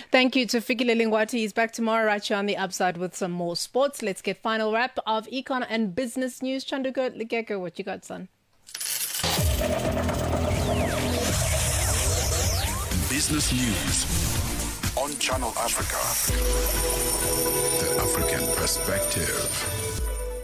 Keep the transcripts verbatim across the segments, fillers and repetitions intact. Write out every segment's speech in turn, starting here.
Thank you to Fikile Lingwati. He's back tomorrow right here on The Upside with some more sports. Let's get final wrap of econ and business news. Chanduka Ligeko, what you got, son? Business news on Channel Africa. The African perspective.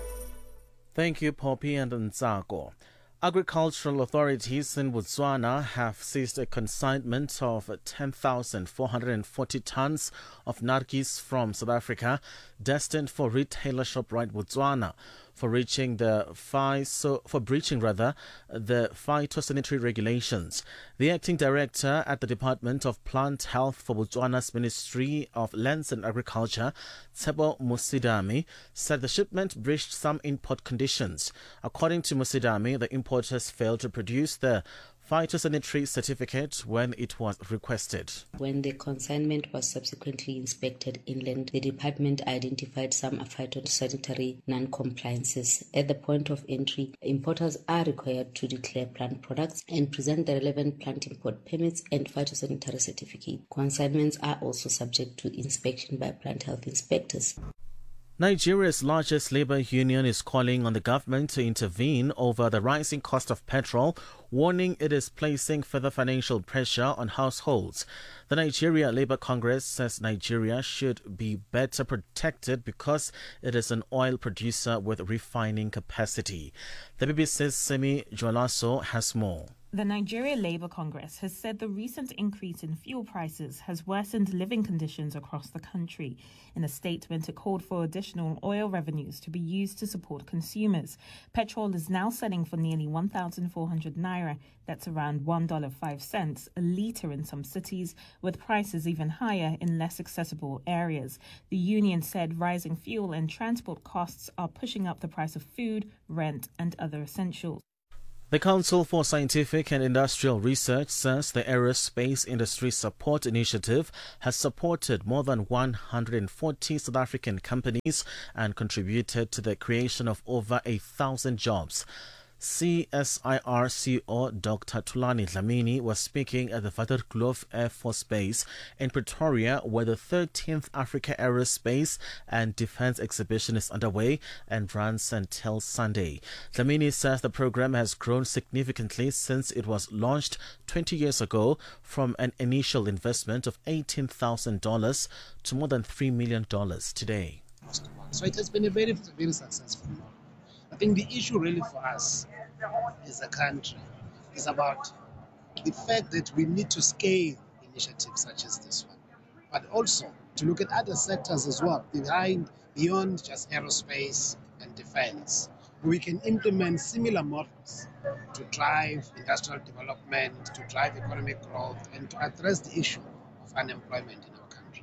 Thank you, Poppy and Nzako. Agricultural authorities in Botswana have seized a consignment of ten thousand four hundred forty tons of nargis from South Africa, destined for retailer Shoprite Botswana, for reaching the physo, for breaching rather the phytosanitary regulations. The acting director at the Department of Plant Health for Botswana's Ministry of Lands and Agriculture, Tshepo Mosidame, said the shipment breached some import conditions. According to Mosidame, the importers failed to produce the phytosanitary certificate when it was requested. When the consignment was subsequently inspected inland, the department identified some phytosanitary non-compliances. At the point of entry, importers are required to declare plant products and present the relevant plant import permits and phytosanitary certificate. Consignments are also subject to inspection by plant health inspectors. Nigeria's largest labor union is calling on the government to intervene over the rising cost of petrol, warning it is placing further financial pressure on households. The Nigeria Labour Congress says Nigeria should be better protected because it is an oil producer with refining capacity. The B B C's Semi Jwalaso has more. The Nigeria Labour Congress has said the recent increase in fuel prices has worsened living conditions across the country. In a statement, it called for additional oil revenues to be used to support consumers. Petrol is now selling for nearly one thousand four hundred naira, that's around one dollar and five cents a litre in some cities, with prices even higher in less accessible areas. The union said rising fuel and transport costs are pushing up the price of food, rent and other essentials. The Council for Scientific and Industrial Research says the Aerospace Industry Support Initiative has supported more than one hundred forty South African companies and contributed to the creation of over a thousand jobs. C S I R C O Doctor Thulani Dlamini was speaking at the Vaderkloof Air Force Base in Pretoria, where the thirteenth Africa Aerospace and Defence Exhibition is underway and runs until Sunday. Dlamini says the program has grown significantly since it was launched twenty years ago, from an initial investment of eighteen thousand dollars to more than three million dollars today. So it has been a very, very successful one. I think the issue really for us as a country is about the fact that we need to scale initiatives such as this one, but also to look at other sectors as well, behind, beyond just aerospace and defense. We can implement similar models to drive industrial development, to drive economic growth, and to address the issue of unemployment in our country.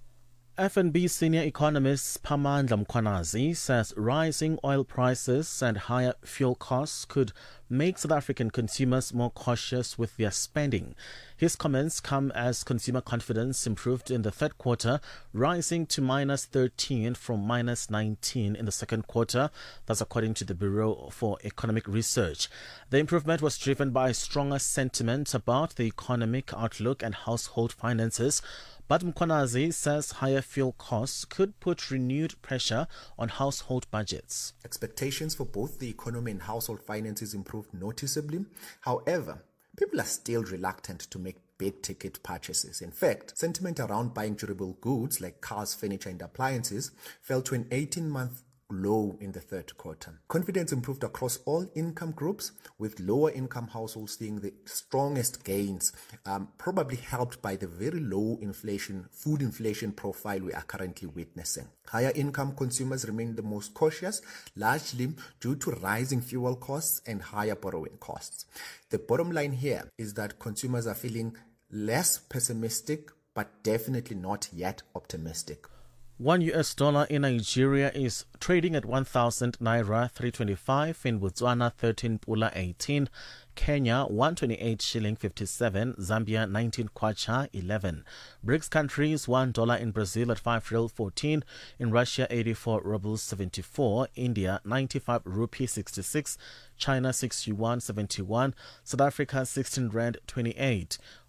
F N B senior economist Phamandla Mkhwanazi says rising oil prices and higher fuel costs could make South African consumers more cautious with their spending. His comments come as consumer confidence improved in the third quarter, rising to minus thirteen from minus nineteen in the second quarter. That's according to the Bureau for Economic Research. The improvement was driven by stronger sentiment about the economic outlook and household finances. But Mkhwanazi says higher fuel costs could put renewed pressure on household budgets. Expectations for both the economy and household finances improved noticeably. However, people are still reluctant to make big-ticket purchases. In fact, sentiment around buying durable goods like cars, furniture and appliances fell to an eighteen-month low in the third quarter. Confidence improved across all income groups, with lower income households seeing the strongest gains, um, probably helped by the very low inflation, food inflation profile we are currently witnessing. Higher income consumers remain the most cautious, largely due to rising fuel costs and higher borrowing costs. The bottom line here is that consumers are feeling less pessimistic, but definitely not yet optimistic. One U S dollar in Nigeria is trading at one thousand naira three twenty-five, in Botswana thirteen pula eighteen, Kenya one twenty-eight shilling fifty-seven, Zambia nineteen kwacha eleven. BRICS countries one dollar in Brazil at five real fourteen, in Russia eighty-four rubles seventy-four, India ninety-five rupee sixty-six, China six yuan seventy-one, South Africa sixteen rand twenty-eight.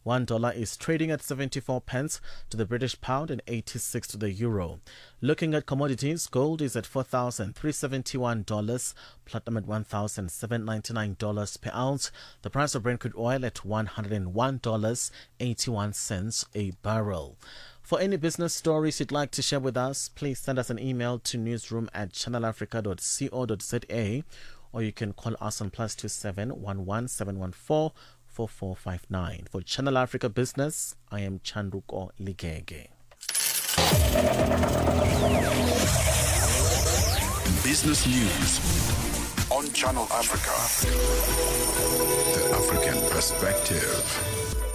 One dollar is trading at seventy-four pence to the British pound and eighty-six to the euro. Looking at commodities, gold is at four thousand three hundred seventy-one dollars, platinum at one thousand seven hundred ninety-nine dollars per ounce. The price of Brent crude oil at one hundred one dollars and eighty-one cents a barrel. For any business stories you'd like to share with us, please send us an email to newsroom at channel africa dot co dot za, or you can call us on plus two seven one one seven one four four four five nine. For Channel Africa Business, I am Chanduko Ligege. Business news on Channel Africa. The African perspective.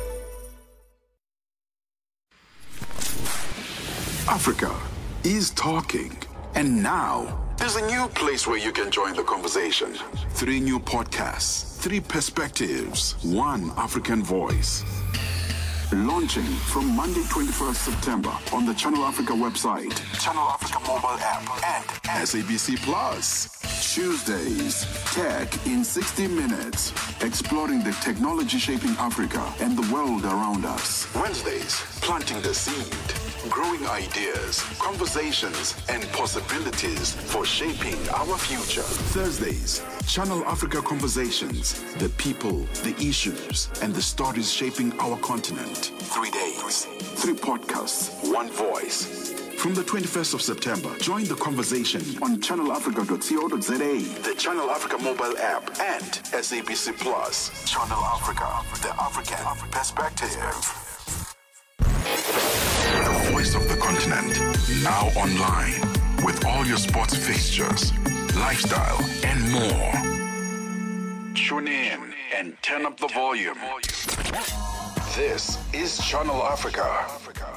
Africa is talking, and now there's a new place where you can join the conversation. Three new podcasts, three perspectives, one African voice. Launching from Monday, twenty-first September on the Channel Africa website, Channel Africa mobile app, and S A B C Plus. Tuesdays, Tech in sixty minutes, exploring the technology shaping Africa and the world around us. Wednesdays, planting the seed, growing ideas, conversations, and possibilities for shaping our future. Thursdays, Channel Africa Conversations, the people, the issues, and the stories shaping our continent. Three days, three podcasts, one voice. From the twenty-first of September, join the conversation on channel africa dot co dot za, the Channel Africa mobile app, and S A B C Plus. Channel Africa, the African perspective. The voice of the continent, now online, with all your sports fixtures, lifestyle, and more. Tune in and turn up the volume. This is Channel Africa.